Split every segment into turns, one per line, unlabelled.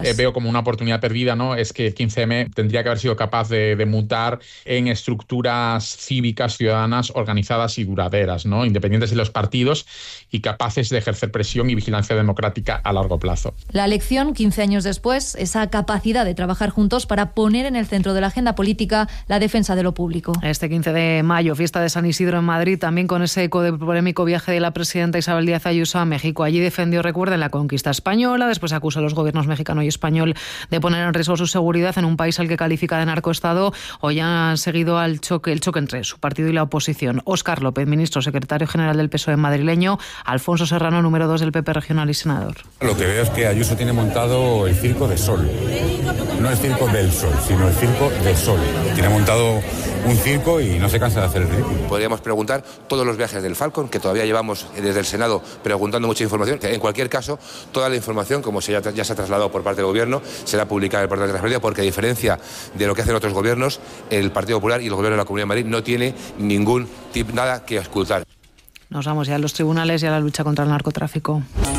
veo como una oportunidad perdida, ¿no? Es que el 15M tendría que haber sido capaz de mutar en estructuras cívicas, ciudadanas, organizadas y duraderas, ¿no? Independientes de los partidos y capaces de ejercer presión y vigilancia democrática a largo plazo.
La lección, 15 años después, esa capacidad de trabajar juntos para poner en el centro de la agenda política la defensa de lo público.
Este 15 de mayo, fiesta de San Isidro en Madrid, también con ese eco de polémico viaje de la presidenta Isabel Díaz Ayuso a México. Allí defendió, recuerden, la conquista española, después acusó a los gobiernos mexicano y español de poner en riesgo su seguridad en un país al que califica de narcoestado. Hoy han seguido el choque entre su partido y la oposición. Óscar López, ministro secretario general del PSOE madrileño, Alfonso Serrano, número 2 del PP regional y senador.
Lo que veo es que Ayuso tiene montado el circo de Sol. No el circo del Sol, sino el circo de Sol. Tiene montado un circo y no se cansa de hacer el ridículo.
Podríamos preguntar todos los viajes del Falcon, que todavía llevamos desde el Senado preguntando mucha información, que en cualquier caso, toda la información, como ya se ha trasladado por parte del Gobierno, será publicada en el portal de transparencia, porque a diferencia de lo que hacen otros gobiernos, el Partido Popular y el Gobierno de la Comunidad de Madrid no tiene nada que ocultar.
Nos vamos ya a los tribunales y a la lucha contra el narcotráfico.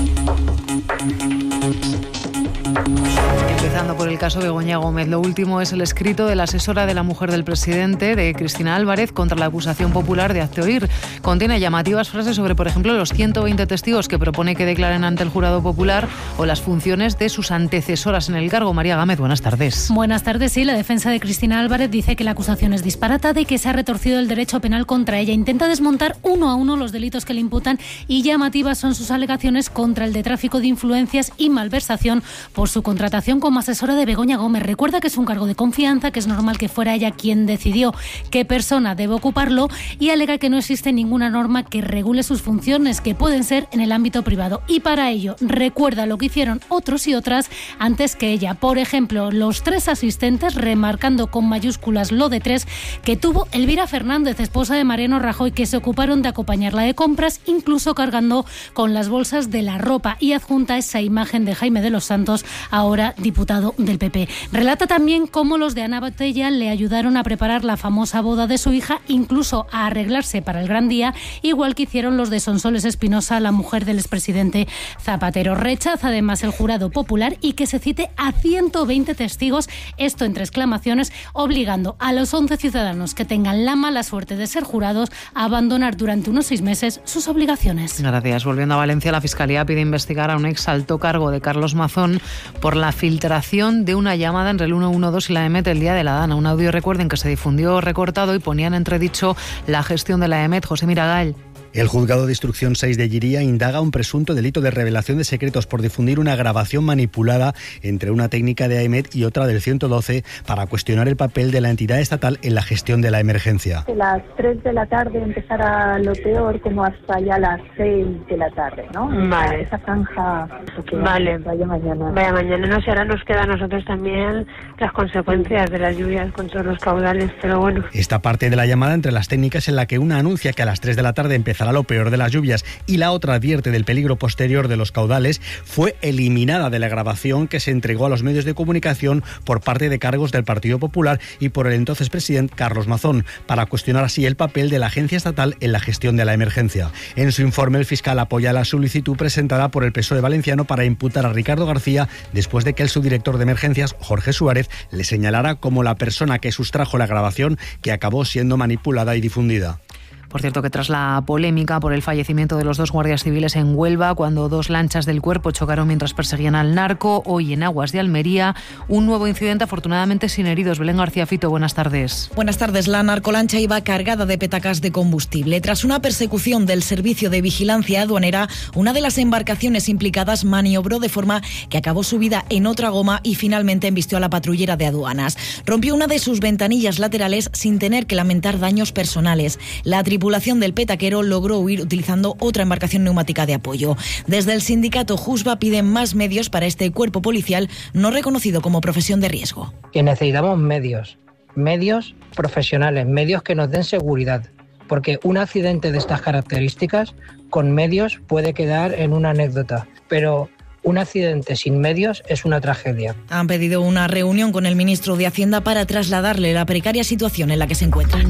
Empezando por el caso de Begoña Gómez. Lo último es el escrito de la asesora de la mujer del presidente, de Cristina Álvarez, contra la acusación popular de hazte oír. Contiene llamativas frases sobre, por ejemplo, los 120 testigos que propone que declaren ante el jurado popular o las funciones de sus antecesoras en el cargo. María Gámez, buenas tardes.
Buenas tardes. Sí, la defensa de Cristina Álvarez dice que la acusación es disparatada y que se ha retorcido el derecho penal contra ella. Intenta desmontar uno a uno los delitos que le imputan y llamativas son sus alegaciones contra el de tráfico de influencias y malversación por su contratación como asesora de Begoña Gómez. Recuerda que es un cargo de confianza, que es normal que fuera ella quien decidió qué persona debe ocuparlo, y alega que no existe ninguna norma que regule sus funciones, que pueden ser en el ámbito privado. Y para ello recuerda lo que hicieron otros y otras antes que ella. Por ejemplo, los 3 asistentes, remarcando con mayúsculas lo de 3, que tuvo Elvira Fernández, esposa de Mariano Rajoy, que se ocuparon de acompañarla de compras, incluso cargando con las bolsas de la ropa, y adjunta esa imagen de Jaime de los Santos, ahora diputado del PP. Relata también cómo los de Ana Botella le ayudaron a preparar la famosa boda de su hija, incluso a arreglarse para el gran día, igual que hicieron los de Sonsoles Espinosa, la mujer del expresidente Zapatero. Rechaza además el jurado popular y que se cite a 120 testigos, esto entre exclamaciones, obligando a los 11 ciudadanos que tengan la mala suerte de ser jurados a abandonar durante unos 6 meses sus obligaciones.
Gracias. Volviendo a Valencia, la Fiscalía pide investigar a un ex alto cargo de Carlos Mazón por la filtración de una llamada entre el 112 y la EMET el día de la Dana. Un audio, recuerden, que se difundió recortado y ponía en entredicho la gestión de la EMET. José Miragall.
El Juzgado de Instrucción 6 de Lliria indaga un presunto delito de revelación de secretos por difundir una grabación manipulada entre una técnica de AEMET y otra del 112 para cuestionar el papel de la entidad estatal en la gestión de la emergencia.
De las 3 de la tarde empezará lo peor, como hasta ya las 6 de la tarde, ¿no?
Vale.
Esa franja.
Vale.
Vaya mañana.
Vaya mañana. No sé, ahora nos queda a nosotros también las consecuencias de las lluvias con todos los caudales, pero bueno.
Esta parte de la llamada entre las técnicas en la que una anuncia que a las 3 de la tarde empezará lo peor de las lluvias y la otra advierte del peligro posterior de los caudales, fue eliminada de la grabación que se entregó a los medios de comunicación por parte de cargos del Partido Popular y por el entonces presidente Carlos Mazón, para cuestionar así el papel de la agencia estatal en la gestión de la emergencia. En su informe, el fiscal apoya la solicitud presentada por el PSOE valenciano para imputar a Ricardo García después de que el subdirector de emergencias, Jorge Suárez, le señalara como la persona que sustrajo la grabación que acabó siendo manipulada y difundida.
Por cierto, que tras la polémica por el fallecimiento de los 2 guardias civiles en Huelva, cuando 2 lanchas del Cuerpo chocaron mientras perseguían al narco, hoy en aguas de Almería, un nuevo incidente, afortunadamente sin heridos. Belén García Fito, buenas tardes.
Buenas tardes. La narcolancha iba cargada de petacas de combustible. Tras una persecución del Servicio de Vigilancia Aduanera, una de las embarcaciones implicadas maniobró de forma que acabó subida en otra goma y finalmente embistió a la patrullera de aduanas. Rompió una de sus ventanillas laterales sin tener que lamentar daños personales. La tripulación del petaquero logró huir utilizando otra embarcación neumática de apoyo. Desde el sindicato JUSVA piden más medios para este cuerpo policial no reconocido como profesión de riesgo.
Que necesitamos medios profesionales, medios que nos den seguridad, porque un accidente de estas características con medios puede quedar en una anécdota, pero un accidente sin medios es una tragedia.
Han pedido una reunión con el ministro de Hacienda para trasladarle la precaria situación en la que se encuentran.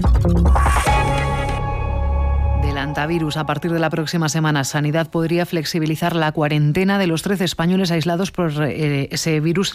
Del antivirus. A partir de la próxima semana, Sanidad podría flexibilizar la cuarentena de los 13 españoles aislados por ese virus